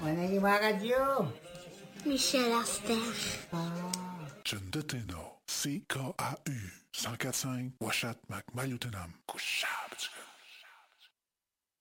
Naging mga radyo. Michel Aster. John Deteno, CKAU 104.5 Washat Mac Mayutenam Kusha.